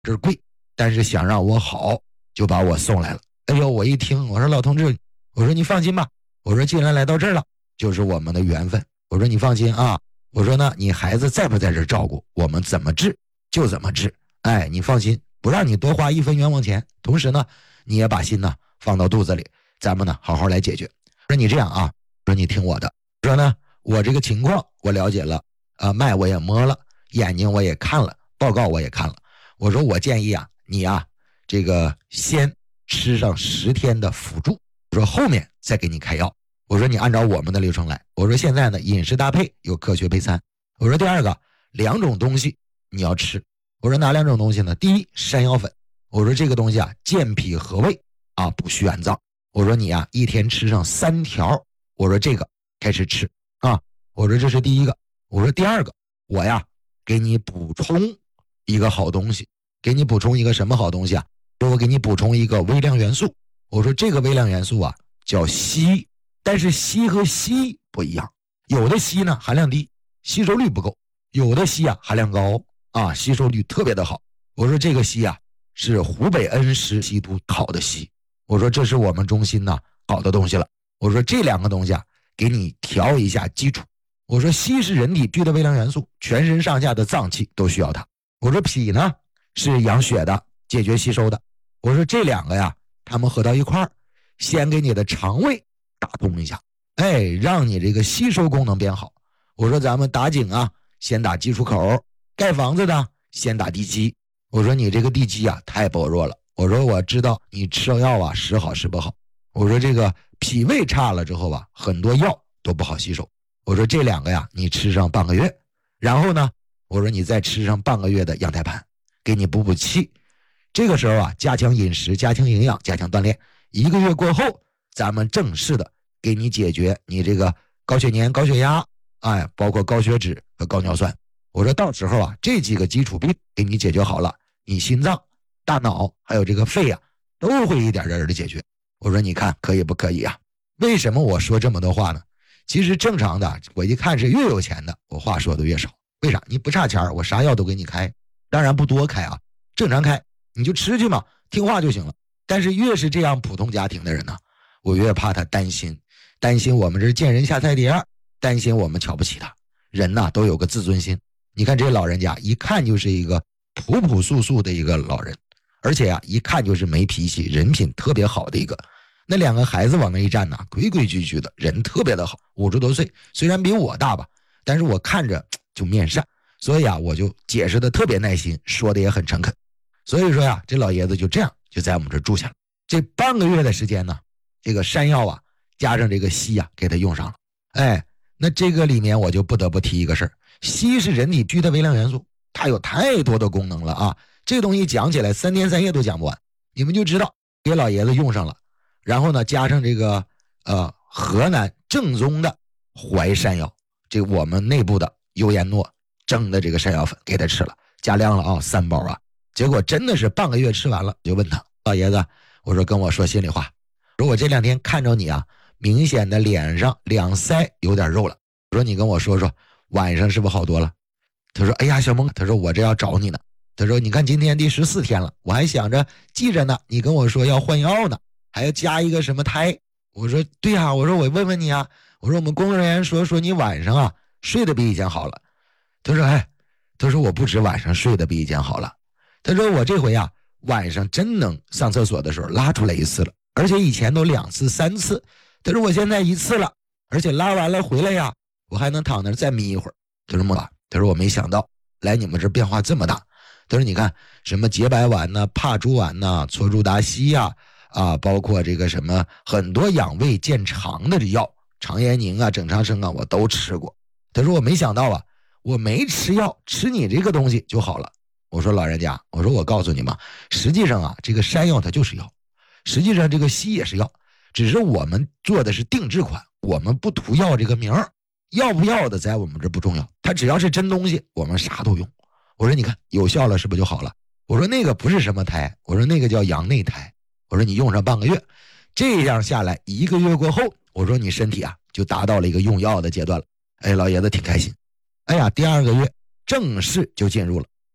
这贵，但是想让我好，就把我送来了。哎呦，我一听，我说老同志，我说你放心吧，我说既然来到这儿了，就是我们的缘分。我说你放心啊，我说呢，你孩子在不在这儿照顾，我们怎么治就怎么治。哎，你放心，不让你多花一分冤枉钱，同时呢，你也把心呢放到肚子里，咱们呢好好来解决。说你这样啊，说你听我的，说呢我这个情况我了解了，脉我也摸了，眼睛我也看了，报告我也看了。我说我建议啊，你啊这个先吃上10天的辅助，我说后面再给你开药。我说你按照我们的流程来。我说现在呢饮食搭配有科学配餐。我说第二个2种东西你要吃。我说哪2种东西呢？第一，山药粉。我说这个东西啊健脾和胃啊，补虚安脏。我说你啊一天吃上3条。我说这个开始吃啊。我说这是第一个。我说第二个，我呀给你补充一个好东西。给你补充一个什么好东西啊？说我给你补充一个微量元素。我说这个微量元素啊叫硒，但是硒和硒不一样，有的硒呢含量低，吸收率不够，有的硒啊含量高啊，吸收率特别的好。我说这个硒啊是湖北恩施稀土好的硒。我说这是我们中心呢好的东西了。我说这2个东西啊给你调一下基础。我说硒是人体居的微量元素，全身上下的脏器都需要它。我说脾呢是养血的，解决吸收的。我说这2个呀，他们合到一块儿，先给你的肠胃打通一下，哎，让你这个吸收功能变好。我说咱们打井啊，先打基础口，盖房子的先打地基。我说你这个地基啊太薄弱了。我说我知道你吃药啊时好时不好。我说这个脾胃差了之后啊，很多药都不好吸收。我说这2个呀，你吃上半个月，然后呢，我说你再吃上半个月的羊胎盘，给你补补气。这个时候啊，加强饮食，加强营养，加强锻炼。1个月过后，咱们正式的给你解决你这个高血粘、高血压，哎，包括高血脂和高尿酸。我说到时候啊，这几个基础病给你解决好了，你心脏、大脑还有这个肺啊，都会一点点的解决。我说你看可以不可以啊？为什么我说这么多话呢？其实正常的，我一看是越有钱的，我话说的越少。为啥？你不差钱，我啥药都给你开，当然不多开啊，正常开，你就吃去嘛，听话就行了。但是越是这样普通家庭的人呢，我越怕他担心我们这是见人下菜碟，担心我们瞧不起他。人呐都有个自尊心。你看这老人家一看就是一个朴朴素素的一个老人，而且啊一看就是没脾气，人品特别好的一个。那2个孩子往那一站呢，规规矩矩的，人特别的好，50多岁，虽然比我大吧，但是我看着就面善，所以啊我就解释的特别耐心，说的也很诚恳。所以说呀，这老爷子就这样就在我们这住下了。这半个月的时间呢，这个山药啊加上这个硒啊给他用上了。哎，那这个里面我就不得不提一个事儿，硒是人体居的微量元素，它有太多的功能了啊，这个东西讲起来3天3夜都讲不完。你们就知道给老爷子用上了，然后呢加上这个河南正宗的淮山药，这个我们内部的优颜诺蒸的这个山药粉给他吃了，加量了啊，3包啊。结果真的是半个月吃完了，就问他老爷子，我说跟我说心里话，说我这2天看着你啊，明显的脸上2腮有点肉了，我说你跟我说说晚上是不是好多了？他说哎呀小萌，他说我这要找你呢，他说你看今天第14天了，我还想着记着呢，你跟我说要换药呢，还要加一个什么胎。我说对啊，我说我问问你啊，我说我们工作人员说你晚上啊睡得比以前好了。他说哎，他说我不止晚上睡得比以前好了，他说我这回啊晚上真能上厕所的时候拉出来1次了，而且以前都2次3次，他说我现在1次了，而且拉完了回来呀我还能躺那儿再眯一会儿。他说梦，他说我没想到来你们这变化这么大。他说你看什么洁白丸呢、帕珠丸呢、唑珠达烯呀包括这个什么很多养胃健肠的这药，肠炎宁啊、整肠生啊我都吃过。他说我没想到啊，我没吃药，吃你这个东西就好了。我说老人家，我说我告诉你嘛，实际上啊这个山药它就是药，实际上这个硒也是药，只是我们做的是定制款，我们不涂药这个名儿，要不要的在我们这不重要，它只要是真东西我们啥都用。我说你看有效了是不是就好了？我说那个不是什么胎，我说那个叫羊内胎，我说你用上半个月，这样下来1个月过后，我说你身体啊就达到了一个用药的阶段了。哎，老爷子挺开心。哎呀，第2个月正式就进入了。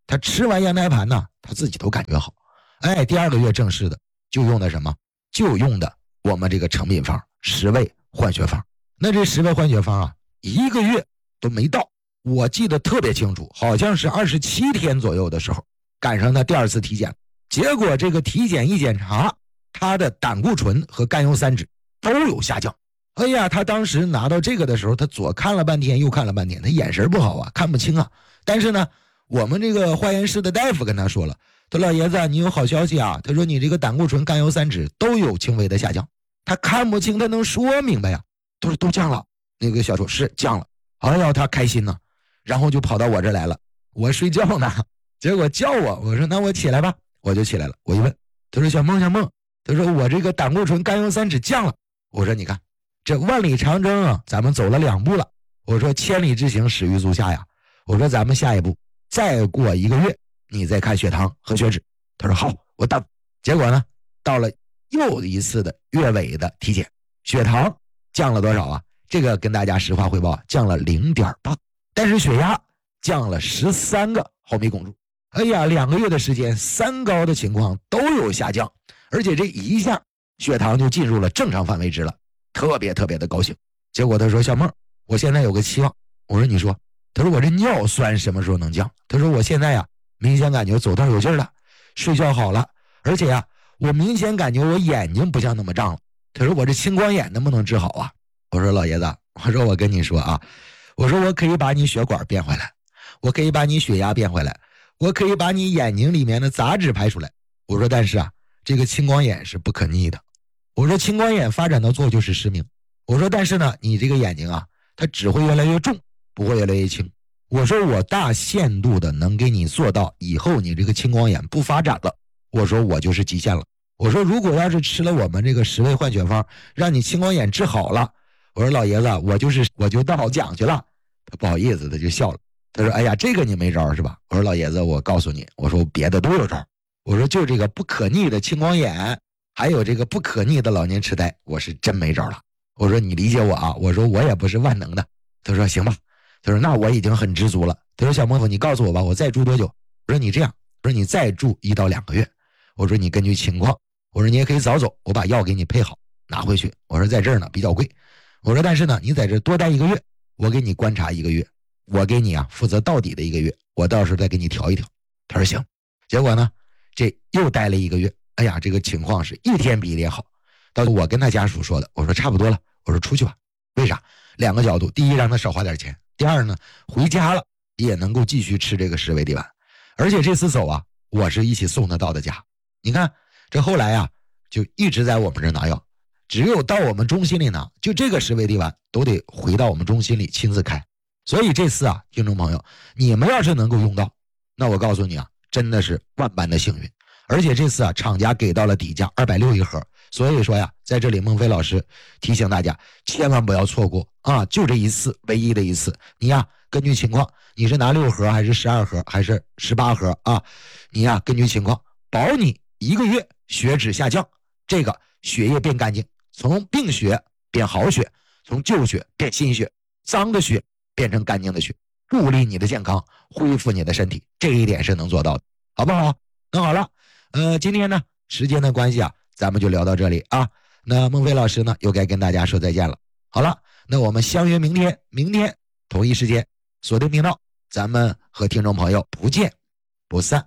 他吃完羊胎盘呢，他自己都感觉好。第2个月正式的就用的什么？就用的我们这个成品方10味换血方。那这10味换血方啊，1个月都没到，我记得特别清楚，好像是27天左右的时候，赶上他第2次体检，结果这个体检一检查，他的胆固醇和甘油三酯都有下降。他当时拿到这个的时候，他左看了半天右看了半天，他眼神不好啊，看不清啊。但是呢，我们这个化验室的大夫跟他说了，他说老爷子你有好消息啊，他说你这个胆固醇甘油三酯都有轻微的下降。他看不清，他能说明白呀？他说都降了。那个小说是降了。他开心呢，然后就跑到我这来了。我睡觉呢，结果叫我说那我起来吧，我就起来了。我一问，他说小梦，他说我这个胆固醇甘油三酯降了。我说你看这万里长征啊，咱们走了2步了。我说千里之行始于足下呀。我说咱们下一步再过1个月你再看血糖和血脂。他说好，我等。结果呢，到了又一次的月尾的体检，血糖降了多少啊？这个跟大家实话汇报，降了 0.8， 但是血压降了13个毫米汞柱。2个月的时间，3高的情况都有下降，而且这一下血糖就进入了正常范围值了，特别的高兴。结果他说小梦，我现在有个期望。我说你说。他说我这尿酸什么时候能降？他说我现在呀，明显感觉走道有劲了，睡觉好了，而且呀，我明显感觉我眼睛不像那么胀了。他说我这青光眼能不能治好啊？我说老爷子，我说我跟你说啊，我说我可以把你血管变回来，我可以把你血压变回来，我可以把你眼睛里面的杂质排出来。我说但是啊，这个青光眼是不可逆的。我说青光眼发展到最后就是失明。我说但是呢，你这个眼睛啊，它只会越来越重，不会越来越轻。我说我大限度的能给你做到以后你这个青光眼不发展了。我说我就是极限了。我说如果要是吃了我们这个10味换血方，让你青光眼治好了，我说老爷子我就到讲去了。他不好意思，他就笑了。他说哎呀，这个你没招是吧？我说老爷子，我告诉你，我说别的都有招。我说就这个不可逆的青光眼，还有这个不可逆的老年痴呆，我是真没招了。我说你理解我啊，我说我也不是万能的。他说行吧，他说那我已经很知足了。他说小孟夫，你告诉我吧，我再住多久？我说你这样，我说你再住1到2个月。我说你根据情况，我说你也可以早走，我把药给你配好拿回去。我说在这儿呢比较贵，我说但是呢你在这多待1个月，我给你观察1个月，我给你啊负责到底的1个月，我到时候再给你调一调。他说行。结果呢这又待了1个月，哎呀这个情况是一天比一天好。到我跟他家属说的，我说差不多了，我说出去吧。为啥？2个角度，第一让他少花点钱，第二呢回家了也能够继续吃这个10味地丸。而且这次走啊，我是一起送他到的家。你看这后来啊就一直在我们这拿药，只有到我们中心里拿，就这个10味地丸都得回到我们中心里亲自开。所以这次啊听众朋友，你们要是能够用到，那我告诉你啊真的是万般的幸运。而且这次啊厂家给到了底价260一盒，所以说呀在这里孟非老师提醒大家千万不要错过啊，就这一次，唯一的一次。你呀根据情况，你是拿6盒还是12盒还是18盒啊，你呀根据情况保你1个月血脂下降，这个血液变干净，从病血变好血，从旧血变新血，脏的血变成干净的血，助力你的健康，恢复你的身体，这一点是能做到的，好不好？那好了，今天呢时间的关系啊，咱们就聊到这里啊。那孟非老师呢又该跟大家说再见了。好了，那我们相约明天同一时间锁定频道，咱们和听众朋友不见不散。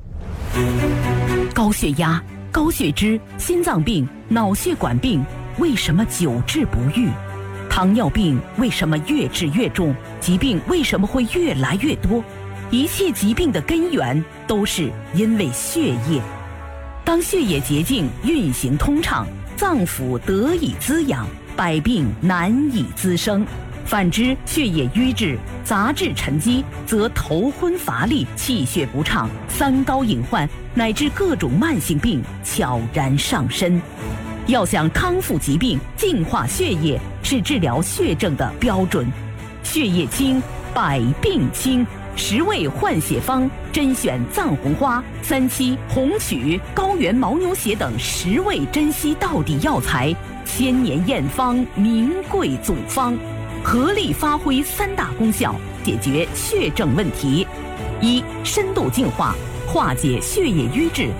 高血压、高血脂、心脏病、脑血管病，为什么久治不愈？糖尿病为什么越治越重？疾病为什么会越来越多？一切疾病的根源都是因为血液。当血液洁净运行通畅，脏腑得以滋养，百病难以滋生。反之，血液瘀滞、杂质沉积，则头昏乏力、气血不畅、三高隐患乃至各种慢性病悄然上身。要想康复疾病、净化血液，是治疗血症的标准。血液清，百病清。10味换血方甄选藏红花、3七、红曲、高原牦牛血等10味珍稀到底药材，千年验方，名贵总方，合力发挥3大功效，解决血症问题。 一、深度净化，化解血液瘀滞